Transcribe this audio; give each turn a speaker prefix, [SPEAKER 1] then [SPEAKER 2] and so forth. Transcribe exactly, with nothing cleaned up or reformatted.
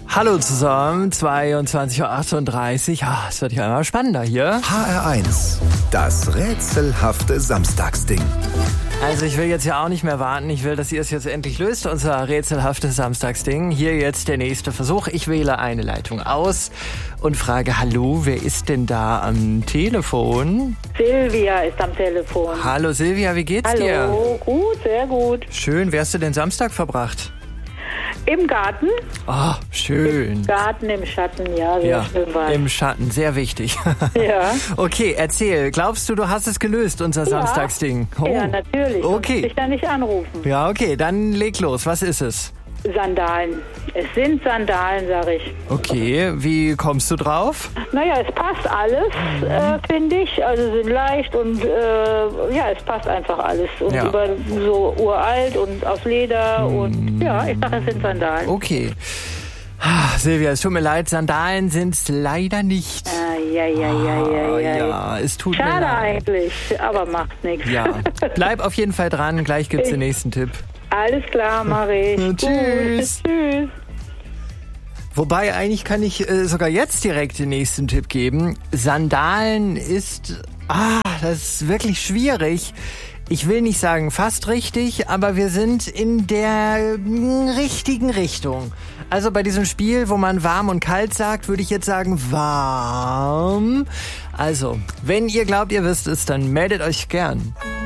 [SPEAKER 1] Hallo zusammen, zweiundzwanzig Uhr achtunddreißig. Ah, es wird ja immer spannender hier.
[SPEAKER 2] H R eins, das rätselhafte Samstagsding.
[SPEAKER 1] Also ich will jetzt ja auch nicht mehr warten. Ich will, dass ihr es jetzt endlich löst, unser rätselhaftes Samstagsding. Hier jetzt der nächste Versuch. Ich wähle eine Leitung aus und frage, hallo, wer ist denn da am Telefon?
[SPEAKER 3] Silvia ist am Telefon.
[SPEAKER 1] Hallo Silvia, wie geht's
[SPEAKER 3] Hallo,
[SPEAKER 1] dir?
[SPEAKER 3] Hallo, gut, sehr gut.
[SPEAKER 1] Schön, wie hast du den Samstag verbracht?
[SPEAKER 3] Im Garten?
[SPEAKER 1] Oh, schön.
[SPEAKER 3] Im Garten, im Schatten, ja, sehr
[SPEAKER 1] Ja,
[SPEAKER 3] schön war.
[SPEAKER 1] im Schatten, sehr wichtig.
[SPEAKER 3] Ja.
[SPEAKER 1] Okay, erzähl, glaubst du, du hast es gelöst, unser
[SPEAKER 3] Ja.
[SPEAKER 1] Samstagsding? Oh.
[SPEAKER 3] Ja, natürlich.
[SPEAKER 1] Okay.
[SPEAKER 3] Ich kann nicht anrufen.
[SPEAKER 1] Ja, okay, dann leg los. Was ist es?
[SPEAKER 3] Sandalen. Es sind Sandalen, sag ich.
[SPEAKER 1] Okay, wie kommst du drauf?
[SPEAKER 3] Naja, es passt alles, äh, finde ich. Also sind leicht und äh, ja, es passt einfach alles. Und
[SPEAKER 1] Ja.
[SPEAKER 3] über so uralt und aus Leder und ja, ich sag, es sind Sandalen.
[SPEAKER 1] Okay. Ah, Silvia, es tut mir leid, Sandalen sind's leider nicht.
[SPEAKER 3] Ah, ja, ja, ja, ja, ja.
[SPEAKER 1] Ja, es tut mir
[SPEAKER 3] Schade
[SPEAKER 1] leid.
[SPEAKER 3] eigentlich, aber macht nichts.
[SPEAKER 1] Ja, bleib auf jeden Fall dran, gleich gibt's den nächsten Tipp.
[SPEAKER 3] Alles klar, mache ich.
[SPEAKER 1] Tschüss.
[SPEAKER 3] Gut. Tschüss.
[SPEAKER 1] Wobei, eigentlich kann ich äh, sogar jetzt direkt den nächsten Tipp geben. Sandalen ist, ah, das ist wirklich schwierig. Ich will nicht sagen fast richtig, aber wir sind in der mm, richtigen Richtung. Also bei diesem Spiel, wo man warm und kalt sagt, würde ich jetzt sagen warm. Also, wenn ihr glaubt, ihr wisst es, dann meldet euch gern.